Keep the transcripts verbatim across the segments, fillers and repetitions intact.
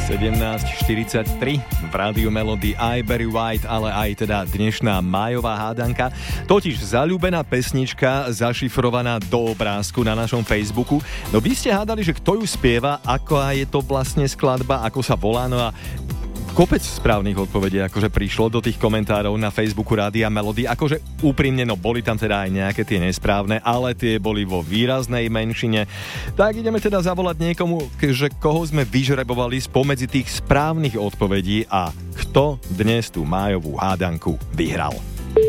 sedemnásť štyridsaťtri v Rádiu Melody aj Barry White, ale aj teda dnešná májová hádanka. Totiž zaľúbená pesnička zašifrovaná do obrázku na našom Facebooku. No vy ste hádali, že kto ju spieva, ako je to vlastne skladba, ako sa volá, no a kopec správnych odpovedí akože prišlo do tých komentárov na Facebooku Rádia Melody. Akože úprimne, no boli tam teda aj nejaké tie nesprávne, ale tie boli vo výraznej menšine. Tak ideme teda zavolať niekomu, že koho sme vyžrebovali spomedzi tých správnych odpovedí a kto dnes tú májovú hádanku vyhral.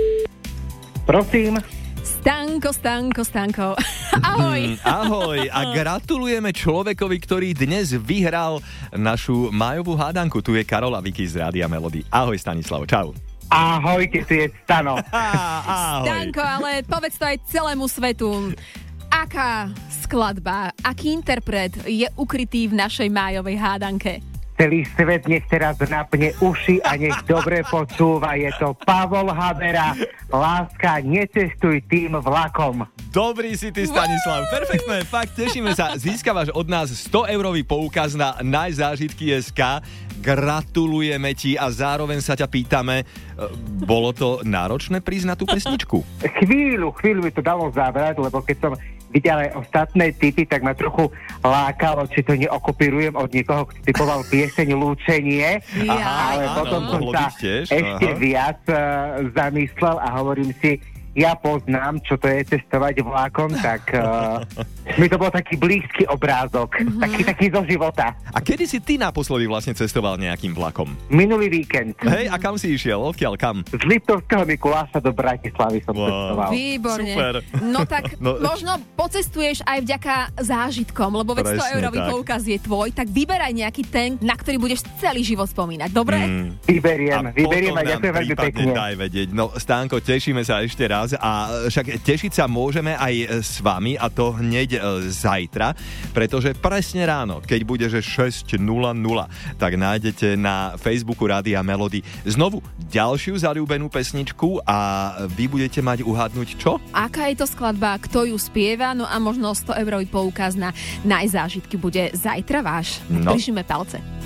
Prosím. Stanko, Stanko, Stanko. Ahoj. Mm, ahoj a gratulujeme človekovi, ktorý dnes vyhral našu májovú hádanku. Tu je Karola Vicky z Rádia Melody. Ahoj Stanislav, čau. Ahojte, tu je Stano. Ahoj. Stanko, ale povedz to aj celému svetu. Aká skladba, aký interpret je ukrytý v našej májovej hádanke? Celý svet nech teraz napne uši a nech dobre počúva. Je to Pavol Habera. Láska, necestuj tým vlakom. Dobrý si ty, Stanislav. Perfektné, fakt, tešíme sa. Získavaš od nás sto eurový poukaz na Najzážitky bodka es ká. Gratulujeme ti a zároveň sa ťa pýtame, bolo to náročné prísť na tú pesničku? Chvíľu, chvíľu mi to dalo zabrať, lebo keď som videl aj ostatné tipy, tak ma trochu lákalo, či to neokopírujem od niekoho, kto typoval pieseň Lúčenie. Aha, ale áno, potom som mohlo sa byť tiež, ešte aha. viac uh, zamyslel a hovorím si, ja poznám, čo to je cestovať vlákom, tak uh, mi to bol taký blízky obrázok, mm-hmm. taký, taký zo života. A kedy si ty naposledy vlastne cestoval nejakým vlakom? Minulý víkend. Hej, a kam si išiel? Odkiaľ, kam? Z Liptovského Mikuláša do Bratislavy som Wow. cestoval. Výborne. Super. No tak No. možno pocestuješ aj vďaka zážitkom, lebo veď sto Presne eurový tak. poukaz je tvoj, tak vyberaj nejaký ten, na ktorý budeš celý život spomínať. Dobre? Mm. Vyberiem, vyberiem a potom nám ďakujem veľmi prípadne pekne. daj vedieť. No, Stánko, tešíme sa ešte raz a však tešiť sa môžeme aj s vami a to hneď e, zajtra, pretože presne ráno, keď bude že šesť nula nula, tak nájdete na Facebooku Rádia Melody znovu ďalšiu zaľúbenú pesničku a vy budete mať uhádnuť čo? Aká je to skladba, kto ju spieva, no a možno sto eurový poukaz na Najzážitky bude zajtra váš. No. Držíme palce.